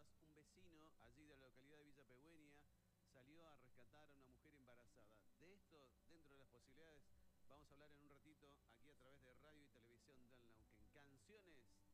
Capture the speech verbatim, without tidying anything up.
además un vecino allí de la localidad de Villa Pegüeña salió a rescatar a una mujer embarazada. De esto, dentro de las posibilidades, vamos a hablar en un ratito aquí a través de radio y televisión del Neuquén. Canciones